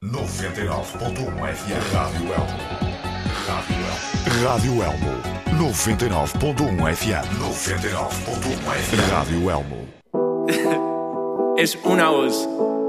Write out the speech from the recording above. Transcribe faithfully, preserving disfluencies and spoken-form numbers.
noventa e nove ponto um F M. Rádio Elmo. Rádio Elmo. Rádio Elmo. noventa e nove ponto um F M. noventa e nove ponto um F M. Rádio Elmo. Es una voz.